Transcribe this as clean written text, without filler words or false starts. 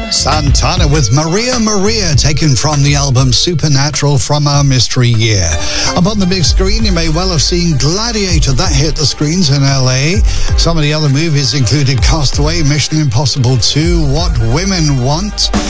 Santana with Maria Maria, taken from the album Supernatural from Our Mystery Year. Up on the big screen, you may well have seen Gladiator. That hit the screens in LA. Some of the other movies included Castaway, Mission Impossible 2, What Women Want,